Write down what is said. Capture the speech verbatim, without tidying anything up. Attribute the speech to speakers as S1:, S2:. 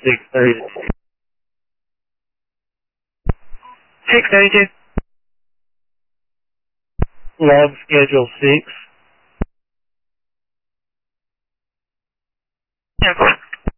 S1: six thirty.
S2: six thirty-two.
S1: Log schedule six.
S2: Yeah, of course.